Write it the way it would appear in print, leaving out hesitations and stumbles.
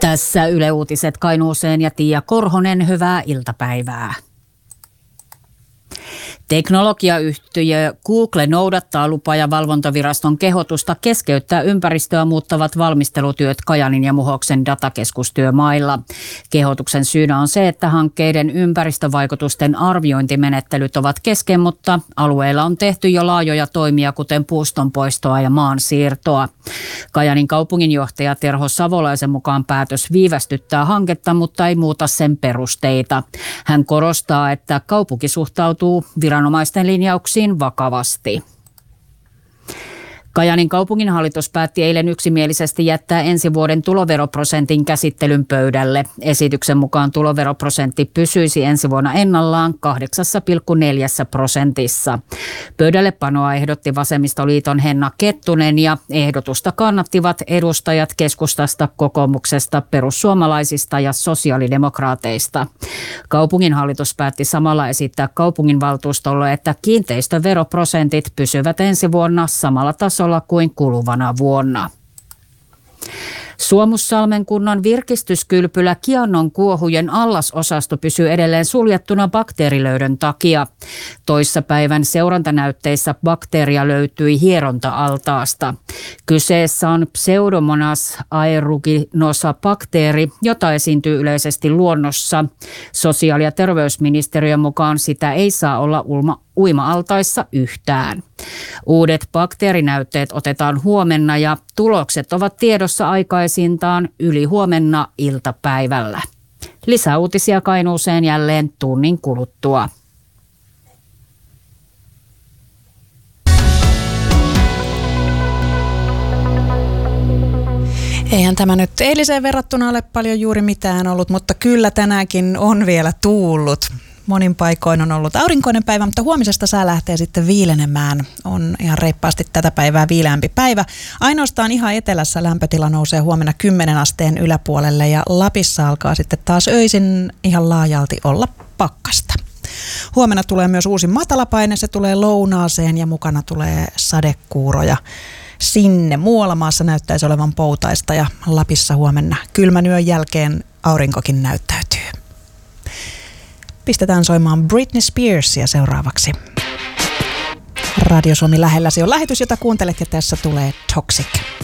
Tässä Yle Uutiset Kainuuseen ja Tiia Korhonen, hyvää iltapäivää. Teknologiayhtiö Google noudattaa lupa- ja valvontaviraston kehotusta keskeyttää ympäristöä muuttavat valmistelutyöt Kajaanin ja Muhoksen datakeskustyömailla. Kehotuksen syynä on se, että hankkeiden ympäristövaikutusten arviointimenettelyt ovat kesken, mutta alueilla on tehty jo laajoja toimia, kuten puustonpoistoa ja maansiirtoa. Kajaanin kaupunginjohtaja Terho Savolaisen mukaan päätös viivästyttää hanketta, mutta ei muuta sen perusteita. Hän korostaa, että kaupunki suhtautuu viranomaisten linjauksiin vakavasti. Kajaanin kaupunginhallitus päätti eilen yksimielisesti jättää ensi vuoden tuloveroprosentin käsittelyn pöydälle. Esityksen mukaan tuloveroprosentti pysyisi ensi vuonna ennallaan 8,4%. Pöydällepanoa ehdotti Vasemmistoliiton Henna Kettunen ja ehdotusta kannattivat edustajat keskustasta, kokoomuksesta, perussuomalaisista ja sosiaalidemokraateista. Kaupunginhallitus päätti samalla esittää kaupunginvaltuustolle, että kiinteistöveroprosentit pysyvät ensi vuonna samalla tasolla kuin kuluvana vuonna. Suomussalmen kunnan virkistyskylpylä Kiannon kuohujen allasosasto pysyy edelleen suljettuna bakteerilöydön takia. Toissapäivän seurantanäytteissä bakteeria löytyi hieronta-altaasta. Kyseessä on Pseudomonas aeruginosa bakteeri, jota esiintyy yleisesti luonnossa. Sosiaali- ja terveysministeriön mukaan sitä ei saa olla uima-altaissa yhtään. Uudet bakteerinäytteet otetaan huomenna ja tulokset ovat tiedossa aikaisintaan ylihuomenna iltapäivällä. Lisäuutisia Kainuuseen jälleen tunnin kuluttua. Eihän tämä nyt eiliseen verrattuna ole paljon juuri mitään ollut, mutta kyllä tänäänkin on vielä tuullut. Monin paikoin on ollut aurinkoinen päivä, mutta huomisesta sää lähtee sitten viilenemään. On ihan reippaasti tätä päivää viileämpi päivä. Ainoastaan ihan etelässä lämpötila nousee huomenna 10 asteen yläpuolelle ja Lapissa alkaa sitten taas öisin ihan laajalti olla pakkasta. Huomenna tulee myös uusi matalapaine, se tulee lounaaseen ja mukana tulee sadekuuroja sinne. Muualla maassa näyttäisi olevan poutaista ja Lapissa huomenna kylmän yön jälkeen aurinkokin näyttäytyy. Pistetään soimaan Britney Spearsia seuraavaksi. Radio Suomi lähelläsi on lähetys, jota kuuntelet ja tässä tulee Toxic.